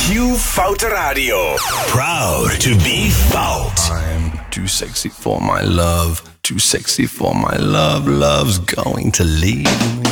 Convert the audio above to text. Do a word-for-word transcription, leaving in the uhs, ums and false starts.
Q Fout Radio. Proud to be Fout. I'm too sexy for my love. Too sexy for my love. Love's going to leave me.